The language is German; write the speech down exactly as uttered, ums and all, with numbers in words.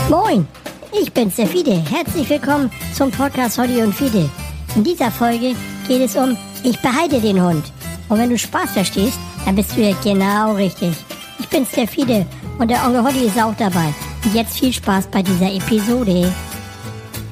Moin, ich bin's, der Fide. Herzlich willkommen zum Podcast Hoddy und Fide. In dieser Folge geht es um Ich behalte den Hund. Und wenn du Spaß verstehst, dann bist du hier genau richtig. Ich bin's, der Fide, und der Onkel Hoddy ist auch dabei. Und jetzt viel Spaß bei dieser Episode.